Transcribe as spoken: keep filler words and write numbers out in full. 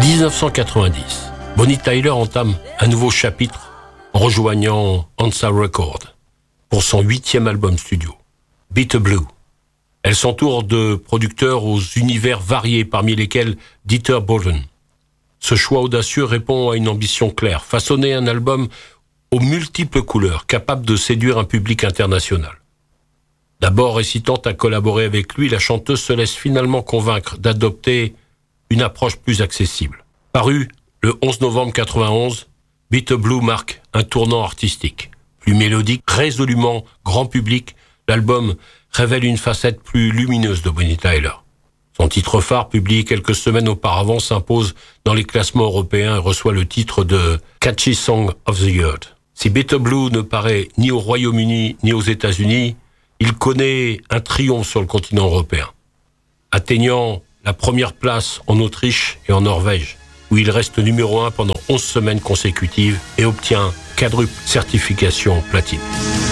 dix-neuf cent quatre-vingt-dix, Bonnie Tyler entame un nouveau chapitre en rejoignant Hansa Records pour son huitième album studio, Bitter Blue. Elle s'entoure de producteurs aux univers variés, parmi lesquels Dieter Bohlen. Ce choix audacieux répond à une ambition claire, façonner un album aux multiples couleurs, capable de séduire un public international. D'abord hésitante à collaborer avec lui, la chanteuse se laisse finalement convaincre d'adopter une approche plus accessible. Paru le onze novembre quatre-vingt-onze, Bitter Blue marque un tournant artistique. Plus mélodique, résolument grand public, l'album révèle une facette plus lumineuse de Bonnie Tyler. Son titre phare, publié quelques semaines auparavant, s'impose dans les classements européens et reçoit le titre de Catchy Song of the Year. Si Bitter Blue ne paraît ni au Royaume-Uni ni aux États-Unis, il connaît un triomphe sur le continent européen, atteignant la première place en Autriche et en Norvège, où il reste numéro un pendant onze semaines consécutives et obtient quadruple certification platine.